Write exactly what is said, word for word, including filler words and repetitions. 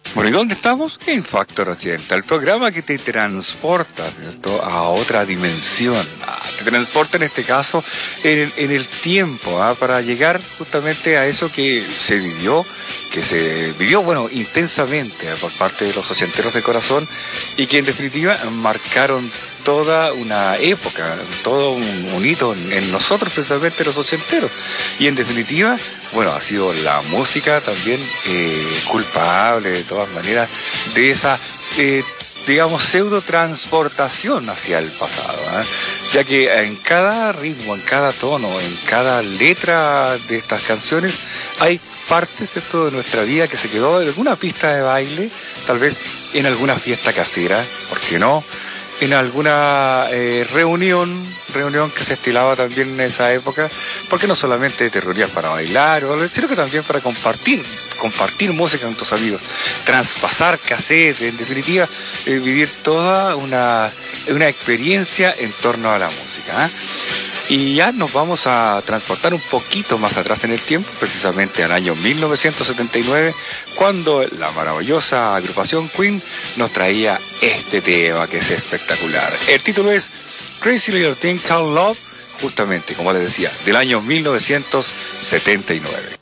Bueno, ¿y dónde estamos? En Factor ochenta, el programa que te transporta, ¿cierto?, a otra dimensión. Ah, te transporta en este caso en, en el tiempo, ¿ah?, para llegar justamente a eso que se vivió, que se vivió, bueno, intensamente, ¿ah?, por parte de los ochenteros de corazón, y que en definitiva marcaron toda una época, todo un, un hito en, en nosotros, precisamente los ochenteros. Y en definitiva, bueno, ha sido la música también eh, culpable, de todas maneras, de esa, eh, digamos, pseudo transportación hacia el pasado, ¿eh? Ya que en cada ritmo, en cada tono, en cada letra de estas canciones, hay partes, ¿cierto?, de nuestra vida que se quedó en alguna pista de baile, tal vez en alguna fiesta casera, ¿por qué no?, en alguna eh, reunión, reunión que se estilaba también en esa época, porque no solamente te reunías para bailar, sino que también para compartir, compartir música con tus amigos, traspasar cassette, en definitiva, eh, vivir toda una, una experiencia en torno a la música, ¿eh? Y ya nos vamos a transportar un poquito más atrás en el tiempo, precisamente al año mil novecientos setenta y nueve, cuando la maravillosa agrupación Queen nos traía este tema que es espectacular. El título es Crazy Little Thing Called Love, justamente, como les decía, del año mil novecientos setenta y nueve.